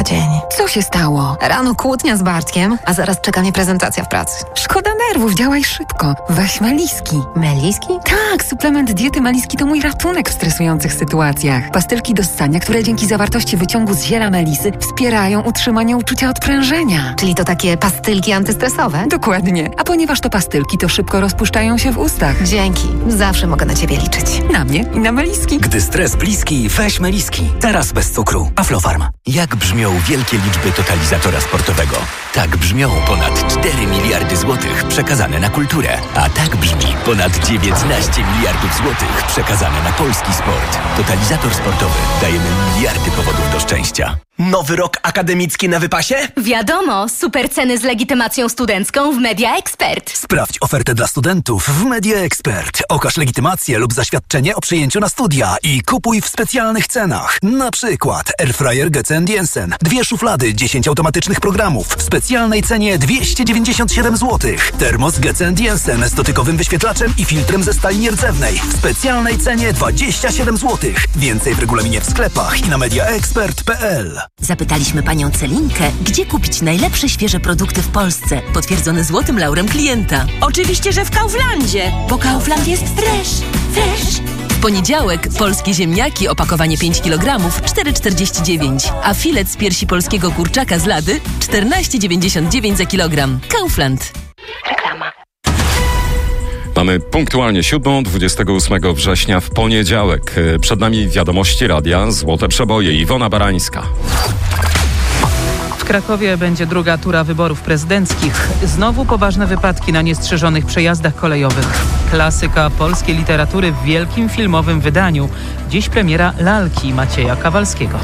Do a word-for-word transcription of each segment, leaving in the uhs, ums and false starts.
dzień. Co się stało? Rano kłótnia z Bartkiem, a zaraz czeka mnie prezentacja w pracy. Szkoda nerwów, działaj szybko. Weź Meliski. Meliski? Tak, suplement diety Meliski to mój ratunek w stresujących sytuacjach. Pastylki do ssania, które dzięki zawartości wyciągu z ziela melisy wspierają utrzymanie uczucia odprężenia. Czyli to takie pastylki antystresowe? Dokładnie. A ponieważ to pastylki, to szybko rozpuszczają się w ustach. Dzięki. Zawsze mogę na ciebie liczyć. Na mnie i na Meliski. Gdy stres bliski, weź Meliski. Teraz bez cukru. Aflofarm. Jak brzmią wielkie liczby totalizatora sportowego? Tak brzmią ponad cztery miliardy złotych przekazane na kulturę. A tak brzmi ponad dziewiętnaście miliardów złotych przekazane na polski sport. Totalizator sportowy. Dajemy miliardy powodów do szczęścia. Nowy rok akademicki na wypasie? Wiadomo, super ceny z legitymacją studencką w Media Expert. Sprawdź ofertę dla studentów w Media Expert. Okaż legitymację lub zaświadczenie o przyjęciu na studia i kupuj w specjalnych cenach. Na przykład Airfryer Getze and Jensen. Dwie szuflady, dziesięć automatycznych programów w specjalnej cenie dwieście dziewięćdziesiąt siedem złotych. Termos Getze and Jensen z dotykowym wyświetlaczem i filtrem ze stali nierdzewnej w specjalnej cenie dwadzieścia siedem złotych. Więcej w regulaminie w sklepach i na mediaexpert kropka p l. Zapytaliśmy panią Celinkę, gdzie kupić najlepsze świeże produkty w Polsce, potwierdzone złotym laurem klienta. Oczywiście, że w Kauflandzie, bo Kaufland jest fresh, fresh. W poniedziałek polskie ziemniaki, opakowanie pięć kilogramów, cztery czterdzieści dziewięć, a filet z piersi polskiego kurczaka z lady czternaście dziewięćdziesiąt dziewięć za kilogram. Kaufland. Reklama. Mamy punktualnie siódmą, dwudziestego ósmego września w poniedziałek. Przed nami wiadomości radia Złote Przeboje. Iwona Barańska. W Krakowie będzie druga tura wyborów prezydenckich. Znowu poważne wypadki na niestrzeżonych przejazdach kolejowych. Klasyka polskiej literatury w wielkim filmowym wydaniu. Dziś premiera Lalki Macieja Kawalskiego.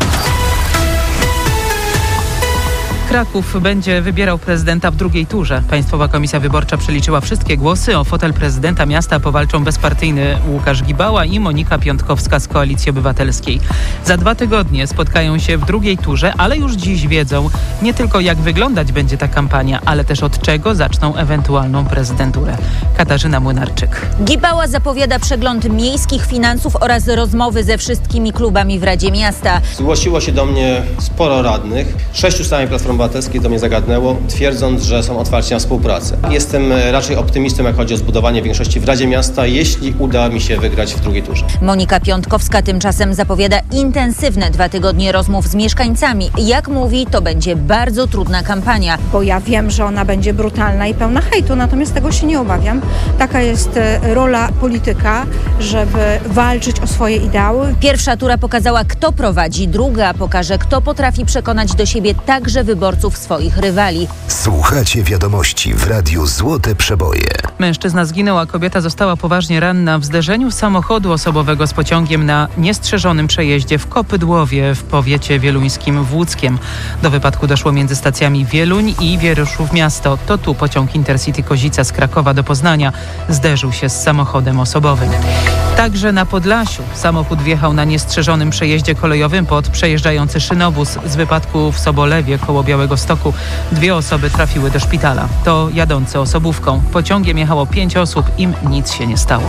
Kraków będzie wybierał prezydenta w drugiej turze. Państwowa Komisja Wyborcza przeliczyła wszystkie głosy. O fotel prezydenta miasta powalczą bezpartyjny Łukasz Gibała i Monika Piątkowska z Koalicji Obywatelskiej. Za dwa tygodnie spotkają się w drugiej turze, ale już dziś wiedzą nie tylko jak wyglądać będzie ta kampania, ale też od czego zaczną ewentualną prezydenturę. Katarzyna Młynarczyk. Gibała zapowiada przegląd miejskich finansów oraz rozmowy ze wszystkimi klubami w Radzie Miasta. Zgłosiło się do mnie sporo radnych. Sześciu stanie Platformy Obywatelskiej do mnie zagadnęło, twierdząc, że są otwarci na współpracę. Jestem raczej optymistą, jak chodzi o zbudowanie większości w Radzie Miasta, jeśli uda mi się wygrać w drugiej turze. Monika Piątkowska tymczasem zapowiada intensywne dwa tygodnie rozmów z mieszkańcami. Jak mówi, to będzie bardzo trudna kampania. Bo ja wiem, że ona będzie brutalna i pełna hejtu, natomiast tego się nie obawiam. Taka jest rola polityka, żeby walczyć o swoje ideały. Pierwsza tura pokazała, kto prowadzi, druga pokaże, kto potrafi przekonać do siebie także wyborców swoich rywali. Słuchacie wiadomości w Radiu Złote Przeboje. Mężczyzna zginął, a kobieta została poważnie ranna w zderzeniu samochodu osobowego z pociągiem na niestrzeżonym przejeździe w Kopydłowie w powiecie wieluńskim w Łódzkiem. Do wypadku doszło między stacjami Wieluń i Wieruszów Miasto. To tu pociąg Intercity Kozica z Krakowa do Poznania zderzył się z samochodem osobowym. Także na Podlasiu samochód wjechał na niestrzeżonym przejeździe kolejowym pod przejeżdżający szynobus. Z wypadku w Sobolewie koło Białegostoku dwie osoby trafiły do szpitala. To jadące osobówką. Pociągiem jechało pięć osób, im nic się nie stało.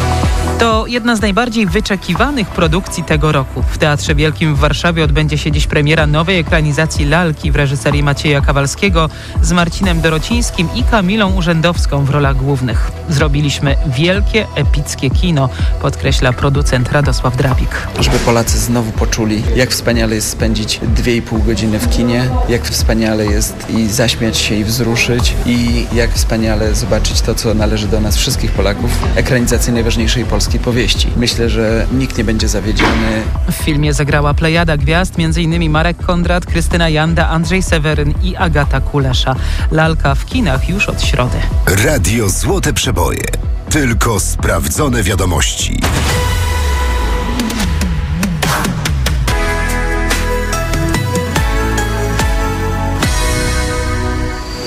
To jedna z najbardziej wyczekiwanych produkcji tego roku. W Teatrze Wielkim w Warszawie odbędzie się dziś premiera nowej ekranizacji Lalki w reżyserii Macieja Kawalskiego z Marcinem Dorocińskim i Kamilą Urzędowską w rolach głównych. Zrobiliśmy wielkie, epickie kino, podkreśla producent Radosław Drabik. Żeby Polacy znowu poczuli, jak wspaniale jest spędzić dwie i pół godziny w kinie, jak wspaniale jest i zaśmiać się i wzruszyć i jak wspaniale zobaczyć to, co należy do nas wszystkich Polaków, ekranizację najważniejszej polskiej powieści. Myślę, że nikt nie będzie zawiedziony. W filmie zagrała plejada gwiazd, m.in. Marek Kondrat, Krystyna Janda, Andrzej Seweryn i Agata Kulesza. Lalka w kinach już od środy. Radio Złote Przeboje. Tylko sprawdzone wiadomości.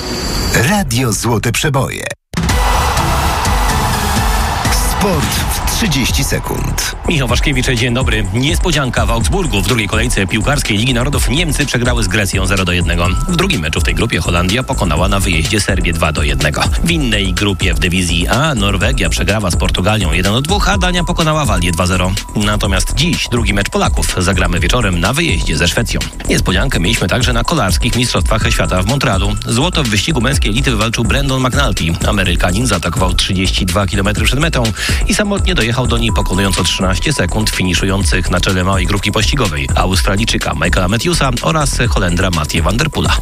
Radio Złote Przeboje. Sport w trzydzieści sekund. Michał Waszkiewicz, dzień dobry. Niespodzianka w Augsburgu. W drugiej kolejce piłkarskiej Ligi Narodów Niemcy przegrały z Grecją zero do jednego. W drugim meczu w tej grupie Holandia pokonała na wyjeździe Serbię dwa do jednego. W innej grupie w dywizji A Norwegia przegrała z Portugalią jeden do dwóch, a Dania pokonała Walię dwa zero. Natomiast dziś drugi mecz Polaków zagramy wieczorem na wyjeździe ze Szwecją. Niespodziankę mieliśmy także na kolarskich mistrzostwach świata w Montrealu. Złoto w wyścigu męskiej elity wywalczył Brandon McNulty. Amerykanin zaatakował trzydzieści dwa kilometry przed metą i samotnie dojechał do niej, pokonując o trzynaście sekund finiszujących na czele małej grupki pościgowej Australijczyka Michaela Matthewsa oraz Holendra Mathieu van der Poela.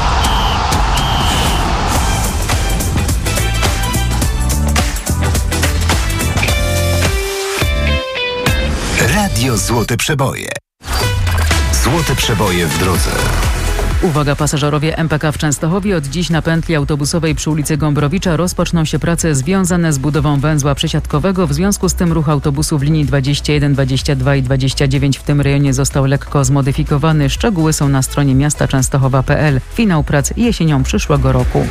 Radio Złote Przeboje. Złote Przeboje w drodze. Uwaga, pasażerowie, M P K w Częstochowie. Od dziś na pętli autobusowej przy ulicy Gombrowicza rozpoczną się prace związane z budową węzła przesiadkowego. W związku z tym ruch autobusów linii dwadzieścia jeden, dwadzieścia dwa i dwadzieścia dziewięć w tym rejonie został lekko zmodyfikowany. Szczegóły są na stronie miasta częstochowa kropka p l. Finał prac jesienią przyszłego roku.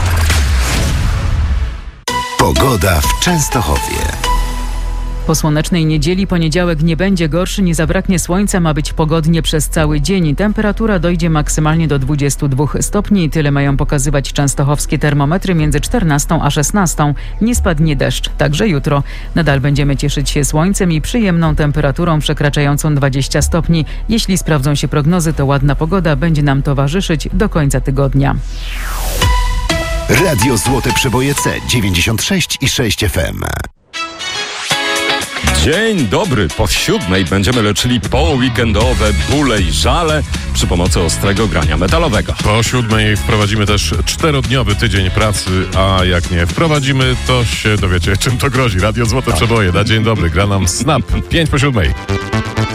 Pogoda w Częstochowie. Po słonecznej niedzieli poniedziałek nie będzie gorszy, nie zabraknie słońca, ma być pogodnie przez cały dzień. Temperatura dojdzie maksymalnie do dwudziestu dwóch stopni. Tyle mają pokazywać częstochowskie termometry między czternastą a szesnastą. Nie spadnie deszcz, także jutro. Nadal będziemy cieszyć się słońcem i przyjemną temperaturą przekraczającą dwadzieścia stopni. Jeśli sprawdzą się prognozy, to ładna pogoda będzie nam towarzyszyć do końca tygodnia. Radio Złote Przeboje C dziewięćdziesiąt sześć i sześć F M. Dzień dobry. Po siódmej będziemy leczyli poweekendowe bóle i żale przy pomocy ostrego grania metalowego. Po siódmej wprowadzimy też czterodniowy tydzień pracy, a jak nie wprowadzimy, to się dowiecie, czym to grozi. Radio Złote Przeboje. Na dzień dobry. Gra nam Snap. Pięć po siódmej.